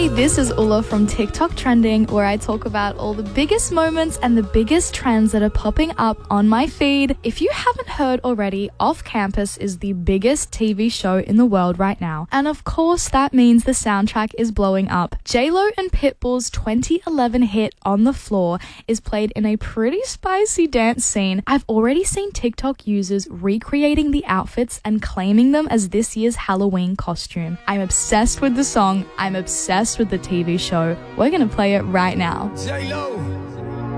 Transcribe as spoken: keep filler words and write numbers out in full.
this is Ulla from TikTok Trending, where I talk about all the biggest moments and the biggest trends that are popping up on my feed. If you haven't heard already, Off Campus is the biggest T V show in the world right now. And of course, that means the soundtrack is blowing up. J Lo and Pitbull's twenty eleven hit On the Floor is played in a pretty spicy dance scene. I've already seen TikTok users recreating the outfits and claiming them as this year's Halloween costume. I'm obsessed with the song. I'm obsessed with the T V show. We're gonna play it right now. J Lo.